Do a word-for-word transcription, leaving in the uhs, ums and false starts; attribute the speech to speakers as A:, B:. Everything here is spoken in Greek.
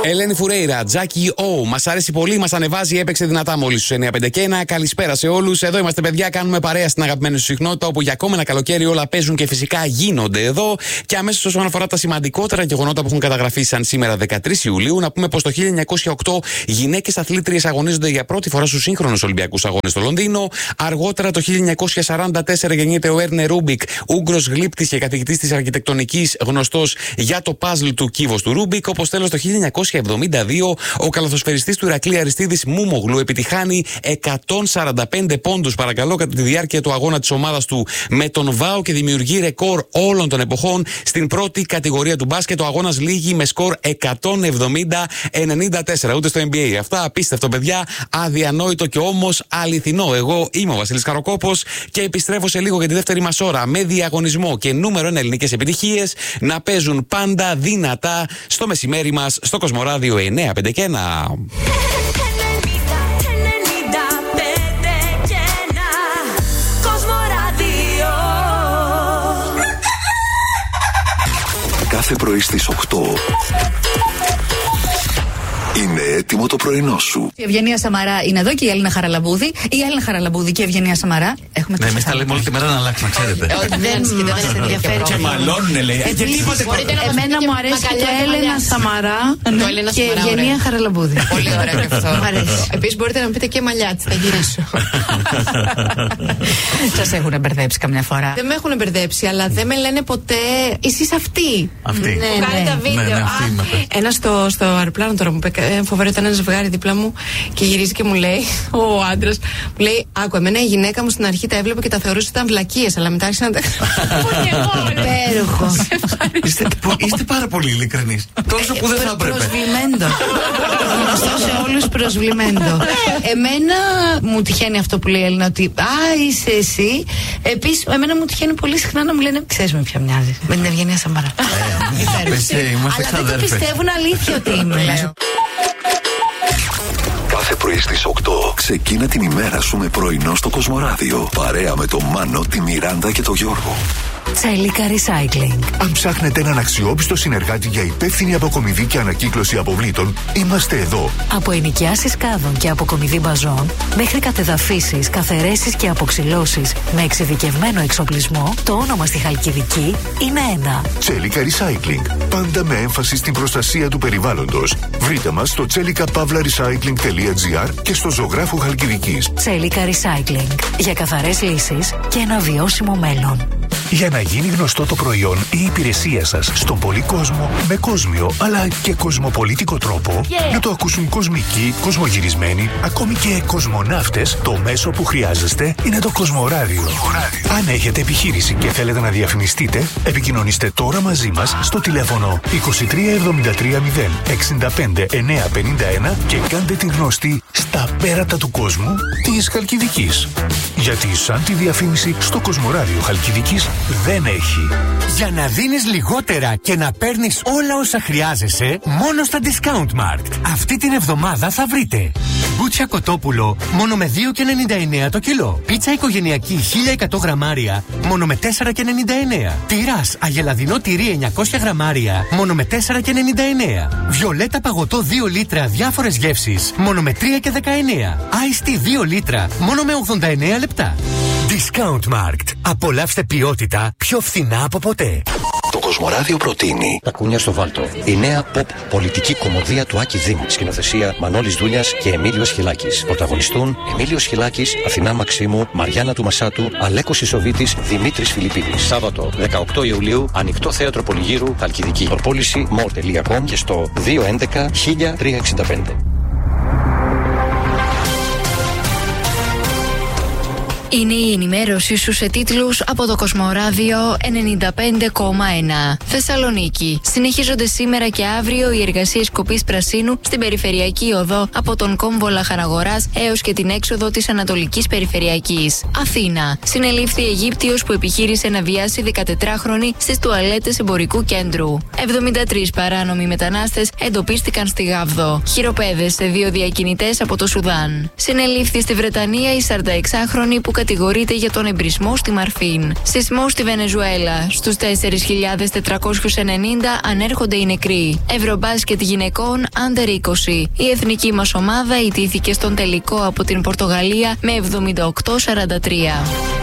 A: Ελένη Φουρέιρα, Τζάκι Ο. Μας άρεσε πολύ, μας ανεβάζει, έπαιξε δυνατά μόλις στους εννιά πέντε και ένα. Καλησπέρα σε όλους. Εδώ είμαστε, παιδιά, κάνουμε παρέα στην αγαπημένη σου συχνότητα, όπου για ακόμα ένα καλοκαίρι όλα παίζουν και φυσικά γίνονται εδώ. Και αμέσως όσον αφορά τα σημαντικότερα γεγονότα που έχουν καταγραφεί σαν σήμερα δεκατρείς Ιουλίου, να πούμε πως το χίλια εννιακόσια οκτώ γυναίκες αθλήτριες αγωνίζονται για πρώτη φορά στους σύγχρονους Ολυμπιακούς Αγώνες στο Λονδίνο. Αργότερα το χίλια εννιακόσια σαράντα τέσσερα γεννιέται ο Έρνε Ρούμπικ, Ούγγρος γλύπτης και καθηγητής της αρχιτεκτονικής, γνωστός για το παζλ του κύβος του Ρούμπικ. Όπως τέλος το χίλια εννιακόσια εβδομήντα δύο ο καλαθοσφαιριστής του Ηρακλή Αριστίδης Μούμογλου επιτυχάνει εκατόν σαράντα πέντε πόντους, παρακαλώ, κατά τη διάρκεια του αγώνα της ομάδας του με τον ΒΑΟ και δημιουργεί ρεκόρ όλων των εποχών στην πρώτη κατηγορία του μπάσκετ. Ο αγώνας λήγει με σκορ εκατόν εβδομήντα ενενήντα τέσσερα. Ούτε στο N B A αυτά, απίστευτο, παιδιά, αδιανόητο και όμως αληθινό. Εγώ είμαι ο Βασίλης Καροκόπος και επιστρέφω σε λίγο για τη δεύτερη μας ώρα με διαγωνισμό και νούμερο ένα ελληνικές επιτυχίες να παίζουν πάντα δυνατά στο μεσημέρι μας στο Κοσμοράδιο εννιά πέντε και ένα.
B: Κάθε πρωί στις οκτώ είναι έτοιμο το πρωινό σου.
C: Η Ευγενία Σαμαρά είναι εδώ και η Έλληνα Χαραλαμπούδη. Η Έλληνα Χαραλαμπούδη και η Ευγενία Σαμαρά. Έχουμε
D: ναι, εμείς τα λέμε όλη τη μέρα να αλλάξει, να ξέρετε.
C: Δεν μας ενδιαφέρει.
D: Και μαλώνουνε, λέει. Και τι είπατε πρώτα.
C: Εμένα μου αρέσει και Έλληνα Σαμαρά και η Ευγενία Χαραλαμπούδη.
E: Πολύ ωραίο και αυτό. Επίσης μπορείτε να μου πείτε και μαλλιάτσι, θα γυρίσω.
C: Σας έχουν μπερδέψει καμιά φορά?
E: Δεν με έχουν μπερδέψει, αλλά δεν με λένε ποτέ εσείς αυτοί.
D: Αυτή.
E: Που κάνει τα βίντεο. Ένα στο αεροπλάνο τώρα μου είπε. Φοβερό, ήταν ένα ζευγάρι δίπλα μου και γυρίζει και μου λέει, ο άντρας, μου λέει: Άκου, εμένα η γυναίκα μου στην αρχή τα έβλεπε και τα θεωρούσε ότι ήταν βλακίες, αλλά μετά άρχισε να τα.
C: Υπέροχο.
D: Είστε πάρα πολύ ειλικρινείς. Τόσο που δεν θα έπρεπε.
C: Προσβλημέντο. Γνωστό σε όλους, προσβλημέντο. Εμένα μου τυχαίνει αυτό που λέει η Έλληνα, ότι α, είσαι εσύ. Επίσης, εμένα μου τυχαίνει πολύ συχνά να μου λένε: Ξέρεις με ποια μοιάζει? Με την Ευγενία Σαμαρά. Αλλά δεν το πιστεύουν αλήθεια ότι είμαι.
B: Κάθε πρωί στις οκτώ ξεκίνα την ημέρα σου με πρωινό στο Κοσμοράδιο. Παρέα με τον Μάνο, τη Μιράντα και τον Γιώργο.
F: Τσέλικα Recycling.
G: Αν ψάχνετε έναν αξιόπιστο συνεργάτη για υπεύθυνη αποκομιδή και ανακύκλωση αποβλήτων, είμαστε εδώ.
F: Από ενοικιάσεις κάδων και αποκομιδή μπαζών, μέχρι κατεδαφίσεις, καθαιρέσεις και αποξυλώσεις με εξειδικευμένο εξοπλισμό, το όνομα στη Χαλκιδική είναι ένα.
G: Τσέλικα Recycling. Πάντα με έμφαση στην προστασία του περιβάλλοντος. Βρείτε μας στο τσέλικα παύλα recycling τελεία gr και στο Ζωγράφου Χαλκιδικής.
F: Τσέλικα Recycling. Για καθαρές λύσεις και ένα βιώσιμο μέλλον.
G: Για να γίνει γνωστό το προϊόν ή η υπηρεσία σας στον πολύ κόσμο με κόσμιο αλλά και κοσμοπολίτικο τρόπο, yeah. να το ακούσουν κοσμικοί, κοσμογυρισμένοι, ακόμη και κοσμοναύτες, το μέσο που χρειάζεστε είναι το Κοσμοράδιο. Αν έχετε επιχείρηση και θέλετε να διαφημιστείτε, επικοινωνήστε τώρα μαζί μας στο τηλέφωνο είκοσι τρία εβδομήντα τρία μηδέν εξήντα πέντε εννιακόσια πενήντα ένα και κάντε την γνωστή στα πέρατα του κόσμου της Χαλκιδικής. Γιατί σαν τη διαφήμιση στο Κοσμοράδιο Χαλκιδικής δεν έχει.
H: Για να δίνεις λιγότερα και να παίρνεις όλα όσα χρειάζεσαι, μόνο στα Discount Markt. Αυτή την εβδομάδα θα βρείτε μπούτσια κοτόπουλο μόνο με δύο και ενενήντα εννέα το κιλό. Πίτσα οικογενειακή χίλια εκατό γραμμάρια μόνο με τέσσερα και ενενήντα εννέα. Τυράς αγελαδινό τυρί εννιακόσια γραμμάρια μόνο με τέσσερα και ενενήντα εννέα. Βιολέτα παγωτό δύο λίτρα διάφορες γεύσεις μόνο με τρία και δεκαεννέα. Ice Tea δύο λίτρα μόνο με ογδόντα εννέα λεπτά. Discount Markt. Απολαύστε ποιότητα πιο φθηνά από ποτέ.
B: Το Κοσμοράδιο προτείνει
I: Τα Κούνια στο Βάλτο. Η νέα pop πολιτική κομμωδία του Άκη Δήμου. Σκηνοθεσία Μανώλης Δούλιας και Εμίλιος Χιλάκης. Πρωταγωνιστούν Εμίλιος Χιλάκης, Αθηνά Μαξίμου, Μαριάννα του Μασάτου, Αλέκος Ισοβίτης, Δημήτρης Φιλιππίδης. Σάββατο δεκαοκτώ Ιουλίου, ανοιχτό θέατρο Πολυγύρου, Χαλκιδική. Προπόληση μορ τελεία κομ και στο δύο έντεκα χίλια τριακόσια εξήντα πέντε.
J: Είναι η ενημέρωσή σου σε τίτλους από το Κοσμοράδιο ενενήντα πέντε κόμμα ένα. Θεσσαλονίκη. Συνεχίζονται σήμερα και αύριο οι εργασίες κοπής πρασίνου στην περιφερειακή οδό από τον κόμβο Λαχαναγοράς έως και την έξοδο της Ανατολικής Περιφερειακής. Αθήνα. Συνελήφθη Αιγύπτιος που επιχείρησε να βιάσει δεκατετράχρονη στις τουαλέτες εμπορικού κέντρου. εβδομήντα τρεις παράνομοι μετανάστες εντοπίστηκαν στη Γάβδο. Χειροπέδες σε δύο διακινητές από το Σουδάν. Συνελήφθη στη Βρετανία η σαρανταεξάχρονη που κατηγορείται για τον εμπρισμό στη Μαρφίν. Σεισμό στη Βενεζουέλα. Στους τέσσερις χιλιάδες τετρακόσιους ενενήντα ανέρχονται οι νεκροί. Ευρωμπάσκετ γυναικών Under είκοσι. Η εθνική μας ομάδα ιτήθηκε στον τελικό από την Πορτογαλία με εβδομήντα οκτώ σαράντα τρία.